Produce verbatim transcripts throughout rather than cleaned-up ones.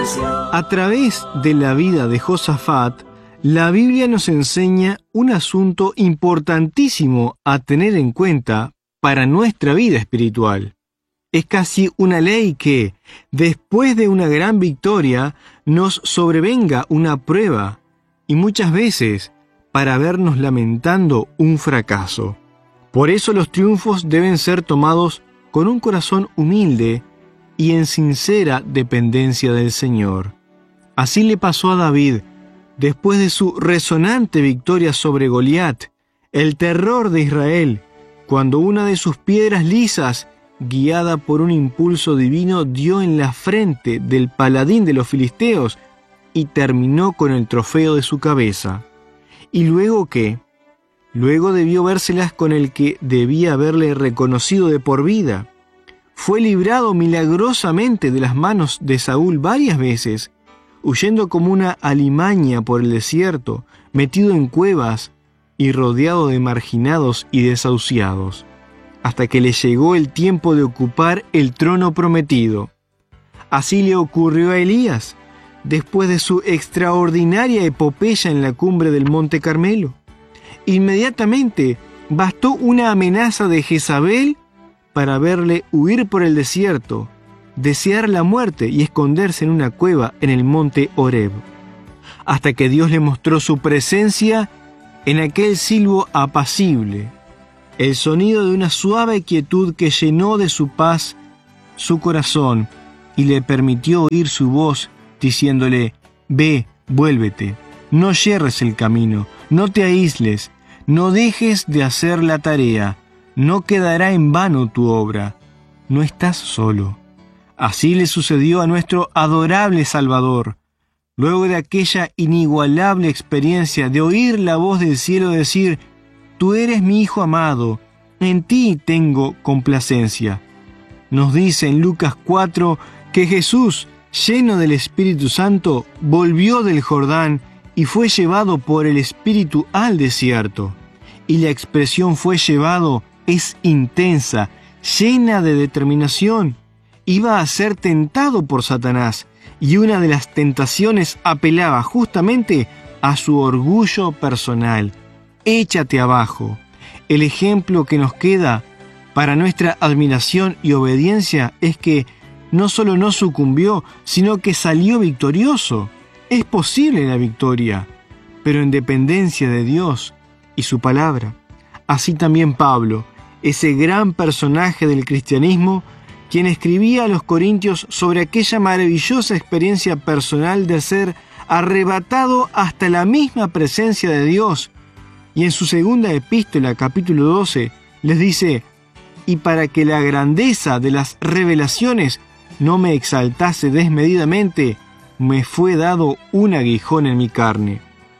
A través de la vida de Josafat, la Biblia nos enseña un asunto importantísimo a tener en cuenta para nuestra vida espiritual. Es casi una ley que, después de una gran victoria, nos sobrevenga una prueba, y muchas veces para vernos lamentando un fracaso. Por eso los triunfos deben ser tomados con un corazón humilde y en sincera dependencia del Señor. Así le pasó a David, después de su resonante victoria sobre Goliat, el terror de Israel, cuando una de sus piedras lisas, guiada por un impulso divino, dio en la frente del paladín de los filisteos y terminó con el trofeo de su cabeza. ¿Y luego qué? Luego debió vérselas con el que debía haberle reconocido de por vida. Fue librado milagrosamente de las manos de Saúl varias veces, huyendo como una alimaña por el desierto, metido en cuevas y rodeado de marginados y desahuciados, hasta que le llegó el tiempo de ocupar el trono prometido. Así le ocurrió a Elías, después de su extraordinaria epopeya en la cumbre del Monte Carmelo. Inmediatamente bastó una amenaza de Jezabel para verle huir por el desierto, desear la muerte y esconderse en una cueva en el monte Horeb, hasta que Dios le mostró su presencia en aquel silbo apacible, el sonido de una suave quietud que llenó de su paz su corazón y le permitió oír su voz diciéndole: «Ve, vuélvete, no yerres el camino, no te aísles, no dejes de hacer la tarea, no quedará en vano tu obra, no estás solo». Así le sucedió a nuestro adorable Salvador. Luego de aquella inigualable experiencia de oír la voz del cielo decir: «Tú eres mi Hijo amado, en ti tengo complacencia», nos dice en Lucas cuatro que Jesús, lleno del Espíritu Santo, volvió del Jordán y fue llevado por el Espíritu al desierto. Y la expresión «fue llevado» es intensa, llena de determinación. Iba a ser tentado por Satanás, y una de las tentaciones apelaba justamente a su orgullo personal. Échate abajo. El ejemplo que nos queda para nuestra admiración y obediencia es que no solo no sucumbió, sino que salió victorioso. Es posible la victoria, pero en dependencia de Dios y su palabra. Así también Pablo, ese gran personaje del cristianismo, quien escribía a los Corintios sobre aquella maravillosa experiencia personal de ser arrebatado hasta la misma presencia de Dios. Y en su segunda epístola, capítulo doce, les dice: «Y para que la grandeza de las revelaciones no me exaltase desmedidamente, me fue dado un aguijón en mi carne».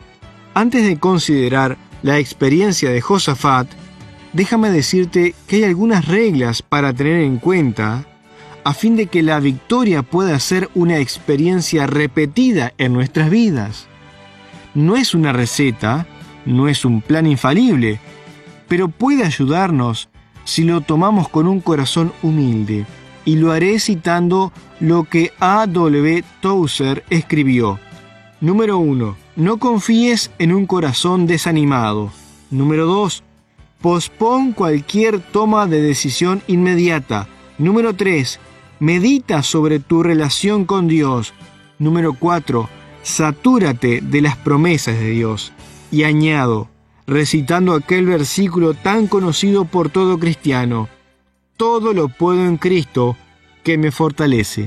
Antes de considerar la experiencia de Josafat, déjame decirte que hay algunas reglas para tener en cuenta a fin de que la victoria pueda ser una experiencia repetida en nuestras vidas. No es una receta, no es un plan infalible, pero puede ayudarnos si lo tomamos con un corazón humilde. Y lo haré citando lo que A W Tozer escribió. Número uno. No confíes en un corazón desanimado. Número dos. Pospón cualquier toma de decisión inmediata. Número tres. Medita sobre tu relación con Dios. Número cuatro. Satúrate de las promesas de Dios. Y añado, recitando aquel versículo tan conocido por todo cristiano: todo lo puedo en Cristo que me fortalece.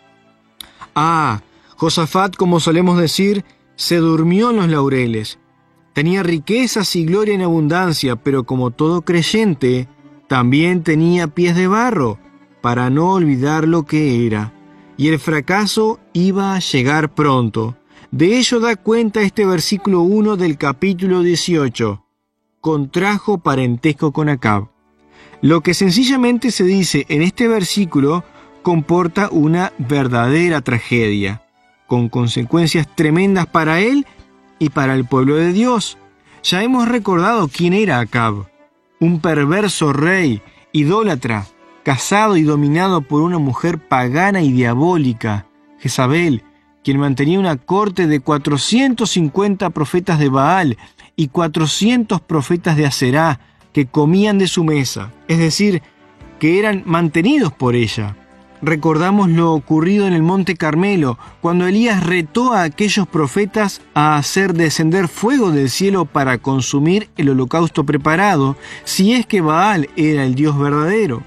Ah, Josafat, como solemos decir, se durmió en los laureles. Tenía riquezas y gloria en abundancia, pero como todo creyente, también tenía pies de barro, para no olvidar lo que era. Y el fracaso iba a llegar pronto. De ello da cuenta este versículo uno del capítulo dieciocho. Contrajo parentesco con Acab. Lo que sencillamente se dice en este versículo comporta una verdadera tragedia, con consecuencias tremendas para él y para el pueblo de Dios. Ya hemos recordado quién era Acab, un perverso rey, idólatra, casado y dominado por una mujer pagana y diabólica, Jezabel, quien mantenía una corte de cuatrocientos cincuenta profetas de Baal y cuatrocientos profetas de Aserá que comían de su mesa, es decir, que eran mantenidos por ella. Recordamos lo ocurrido en el Monte Carmelo, cuando Elías retó a aquellos profetas a hacer descender fuego del cielo para consumir el holocausto preparado, si es que Baal era el Dios verdadero.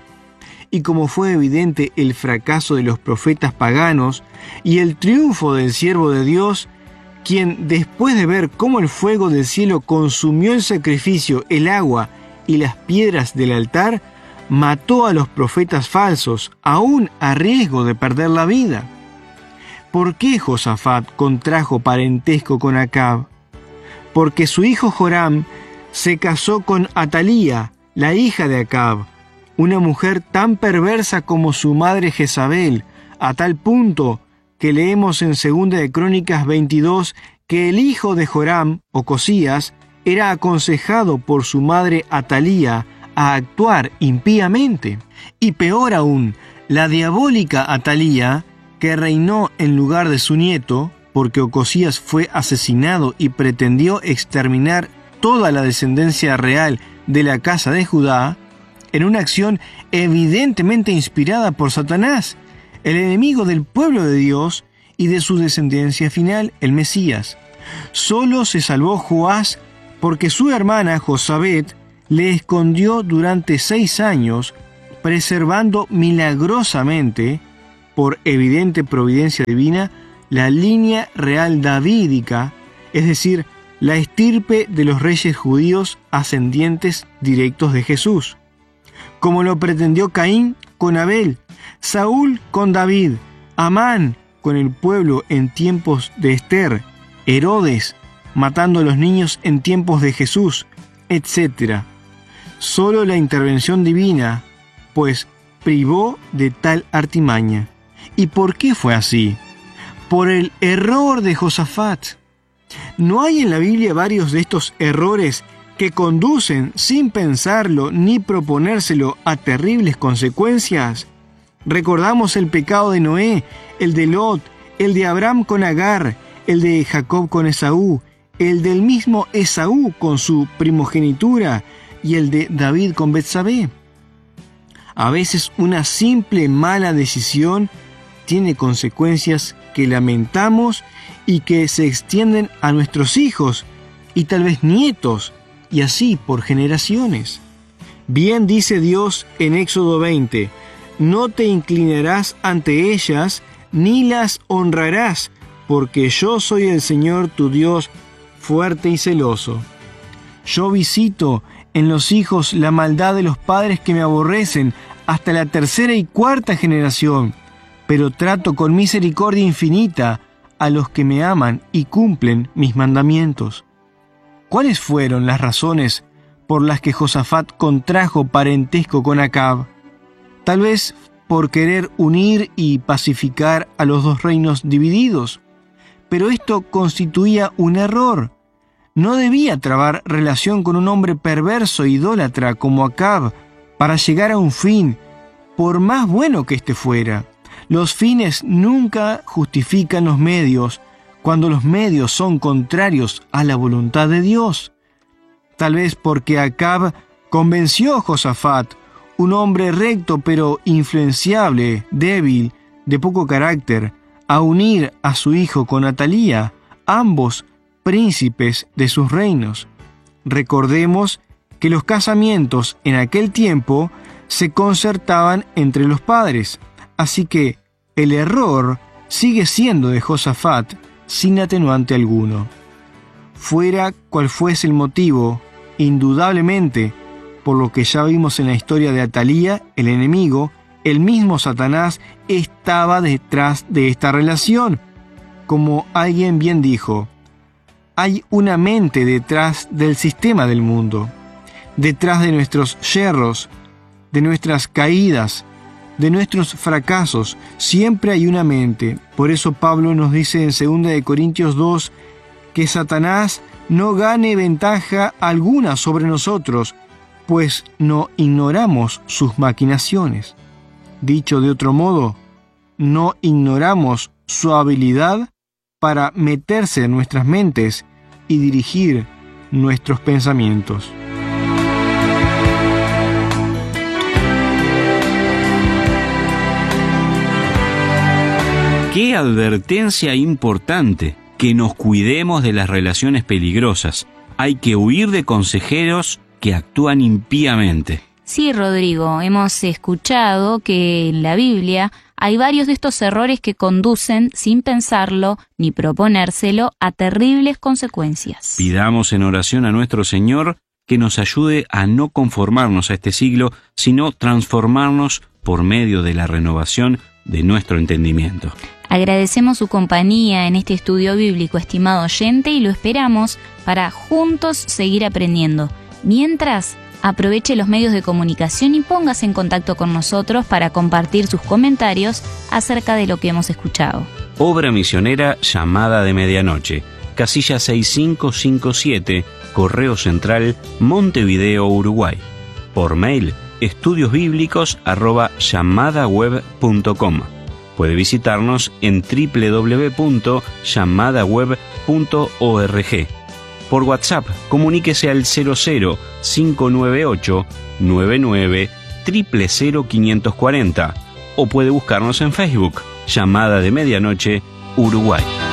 Y como fue evidente el fracaso de los profetas paganos y el triunfo del siervo de Dios, quien después de ver cómo el fuego del cielo consumió el sacrificio, el agua y las piedras del altar, mató a los profetas falsos, aún a riesgo de perder la vida. ¿Por qué Josafat contrajo parentesco con Acab? Porque su hijo Joram se casó con Atalía, la hija de Acab, una mujer tan perversa como su madre Jezabel, a tal punto que leemos en Segunda de Crónicas veintidós que el hijo de Joram, Ocosías, era aconsejado por su madre Atalía a actuar impíamente. Y peor aún, la diabólica Atalía, que reinó en lugar de su nieto, porque Ocosías fue asesinado y pretendió exterminar toda la descendencia real de la casa de Judá, en una acción evidentemente inspirada por Satanás, el enemigo del pueblo de Dios y de su descendencia final, el Mesías. Solo se salvó Joás porque su hermana Josabet le escondió durante seis años, preservando milagrosamente, por evidente providencia divina, la línea real davídica, es decir, la estirpe de los reyes judíos ascendientes directos de Jesús, como lo pretendió Caín con Abel, Saúl con David, Amán con el pueblo en tiempos de Esther, Herodes matando a los niños en tiempos de Jesús, etcétera. Solo la intervención divina, pues, privó de tal artimaña. ¿Y por qué fue así? Por el error de Josafat. ¿No hay en la Biblia varios de estos errores que conducen, sin pensarlo ni proponérselo, a terribles consecuencias? Recordamos el pecado de Noé, el de Lot, el de Abraham con Agar, el de Jacob con Esaú, el del mismo Esaú con su primogenitura y el de David con Betsabé. A veces una simple mala decisión tiene consecuencias que lamentamos y que se extienden a nuestros hijos y tal vez nietos, y así por generaciones. Bien dice Dios en Éxodo veinte, no te inclinarás ante ellas ni las honrarás, porque yo soy el Señor tu Dios fuerte y celoso. Yo visito en los hijos la maldad de los padres que me aborrecen hasta la tercera y cuarta generación, pero trato con misericordia infinita a los que me aman y cumplen mis mandamientos. ¿Cuáles fueron las razones por las que Josafat contrajo parentesco con Acab? Tal vez por querer unir y pacificar a los dos reinos divididos, pero esto constituía un error. No debía trabar relación con un hombre perverso e idólatra como Acab para llegar a un fin, por más bueno que éste fuera. Los fines nunca justifican los medios cuando los medios son contrarios a la voluntad de Dios. Tal vez porque Acab convenció a Josafat, un hombre recto pero influenciable, débil, de poco carácter, a unir a su hijo con Atalía, ambos príncipes de sus reinos. Recordemos que los casamientos en aquel tiempo se concertaban entre los padres, así que el error sigue siendo de Josafat sin atenuante alguno. Fuera cual fuese el motivo, indudablemente, por lo que ya vimos en la historia de Atalía, el enemigo, el mismo Satanás estaba detrás de esta relación. Como alguien bien dijo, hay una mente detrás del sistema del mundo, detrás de nuestros yerros, de nuestras caídas, de nuestros fracasos. Siempre hay una mente. Por eso Pablo nos dice en segunda de Corintios dos que Satanás no gane ventaja alguna sobre nosotros, pues no ignoramos sus maquinaciones. Dicho de otro modo, no ignoramos su habilidad para meterse en nuestras mentes y dirigir nuestros pensamientos. ¡Qué advertencia importante! Que nos cuidemos de las relaciones peligrosas. Hay que huir de consejeros que actúan impíamente. Sí, Rodrigo, hemos escuchado que en la Biblia hay varios de estos errores que conducen, sin pensarlo ni proponérselo, a terribles consecuencias. Pidamos en oración a nuestro Señor que nos ayude a no conformarnos a este siglo, sino transformarnos por medio de la renovación de nuestro entendimiento. Agradecemos su compañía en este estudio bíblico, estimado oyente, y lo esperamos para juntos seguir aprendiendo. Mientras, aproveche los medios de comunicación y póngase en contacto con nosotros para compartir sus comentarios acerca de lo que hemos escuchado. Obra misionera Llamada de Medianoche, casilla seis cinco cinco siete, Correo Central, Montevideo, Uruguay. Por mail, estudiosbíblicos arroba llamadaweb punto com. Puede visitarnos en doble u doble u doble u punto llamada web punto org. Por WhatsApp, comuníquese al cero cero cinco nueve ocho nueve nueve cero cero cero cinco cuatro cero o puede buscarnos en Facebook, Llamada de Medianoche, Uruguay.